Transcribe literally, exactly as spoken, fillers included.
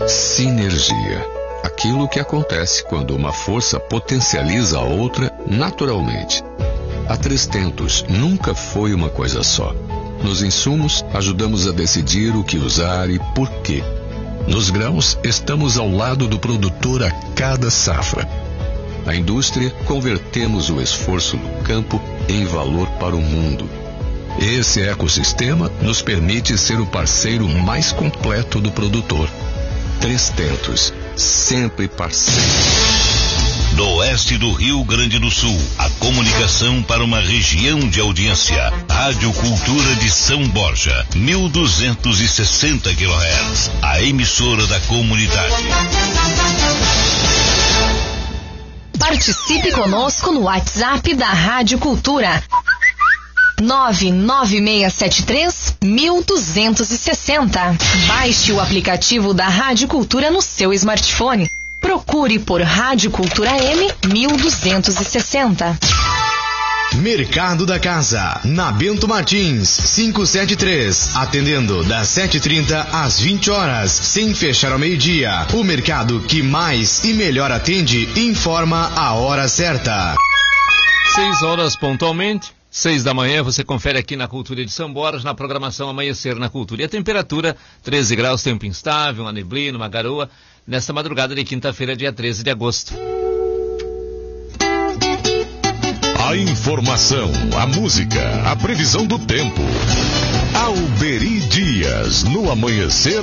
Sinergia. Aquilo que acontece quando uma força potencializa a outra naturalmente. A Trestentos nunca foi uma coisa só. Nos insumos, ajudamos a decidir o que usar e por quê. Nos grãos, estamos ao lado do produtor a cada safra. Na indústria, convertemos o esforço no campo em valor para o mundo. Esse ecossistema nos permite ser o parceiro mais completo do produtor. Trestentos, sempre parceiro. Do oeste do Rio Grande do Sul, a comunicação para uma região de audiência. Rádio Cultura de São Borja, mil duzentos e sessenta quilohertz, a emissora da comunidade. Participe conosco no WhatsApp da Rádio Cultura. nove nove seis sete três, um dois seis zero. Baixe o aplicativo da Rádio Cultura no seu smartphone. Procure por Rádio Cultura M mil duzentos e sessenta. Mercado da Casa, na Bento Martins, quinhentos e setenta e três, atendendo das sete e trinta às vinte horas, sem fechar ao meio-dia. O mercado que mais e melhor atende informa a hora certa. Seis horas pontualmente. Seis da manhã, você confere aqui na Cultura de São Borja, na programação Amanhecer na Cultura. E a temperatura, treze graus, tempo instável, uma neblina, uma garoa, nesta madrugada de quinta-feira, dia treze de agosto. A informação, a música, a previsão do tempo. Alberi Dias, no Amanhecer